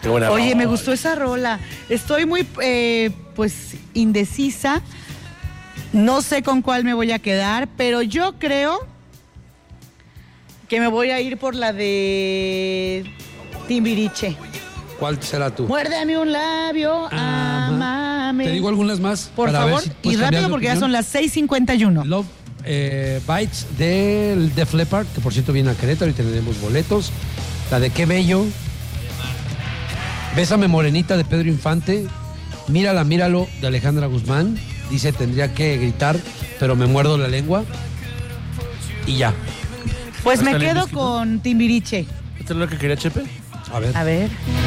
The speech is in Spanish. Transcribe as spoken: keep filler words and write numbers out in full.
Qué buena Oye, rola. me gustó esa rola. Estoy muy, eh, pues, indecisa. No sé con cuál me voy a quedar, pero yo creo que me voy a ir por la de Timbiriche. ¿Cuál será tú? Muérdeme un labio, Ajá. amame. Te digo algunas más. Por para ver favor, si y puedes cambiar rápido de porque ya opinión. son las seis cincuenta y uno. Love eh, Bites del Def Leppard, que por cierto viene a Querétaro y tenemos boletos. La de Qué Bello. Bésame Morenita de Pedro Infante. Mírala, míralo de Alejandra Guzmán. Dice, tendría que gritar, pero me muerdo la lengua. Y ya. Pues me ¿Está quedo listo? con Timbiriche. ¿Esta es lo que quería Chepe? A ver. A ver.